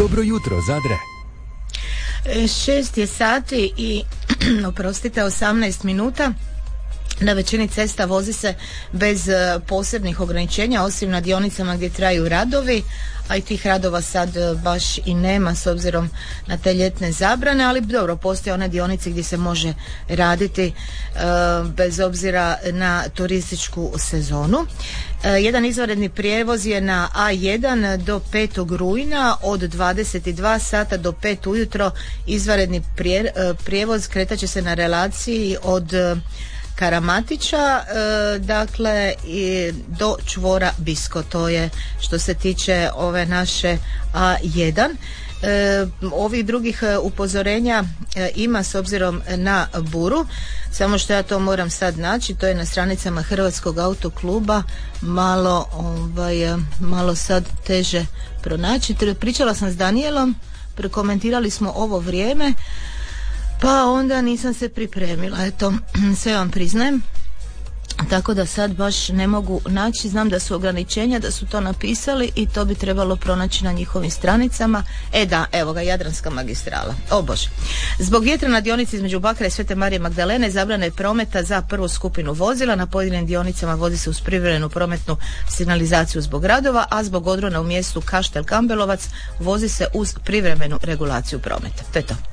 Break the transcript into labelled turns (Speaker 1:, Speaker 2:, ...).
Speaker 1: Dobro jutro, Zadre.
Speaker 2: 6 je sati i oprostite 18 minuta. Na većini cesta vozi se bez posebnih ograničenja, osim na dionicama gdje traju radovi, a i tih radova sad baš i nema s obzirom na te ljetne zabrane, ali dobro, postoje one dionice gdje se može raditi bez obzira na turističku sezonu. Jedan izvanredni prijevoz je na A1 do 5. rujna od 22 sata do 5 ujutro. Izvanredni prijevoz kretat će se na relaciji od Karamatića, dakle do čvora Bisko. To je što se tiče ove naše A1. Ovih drugih upozorenja ima s obzirom na buru, samo što ja to moram sad naći, to je na stranicama Hrvatskog autokluba, malo sad teže pronaći. Pričala sam s Danijelom, prekomentirali smo ovo vrijeme, pa onda nisam se pripremila, eto, sve vam priznajem, tako da sad baš ne mogu naći. Znam da su ograničenja, da su to napisali i to bi trebalo pronaći na njihovim stranicama. Da, evo ga, Jadranska magistrala, o Bože. Zbog vjetra na dionici između Bakra i Svete Marije Magdalene zabrana je prometa za prvu skupinu vozila. Na pojedinim dionicama vozi se uz privremenu prometnu signalizaciju zbog radova, a zbog odrona u mjestu Kaštel Kambelovac vozi se uz privremenu regulaciju prometa. To je to.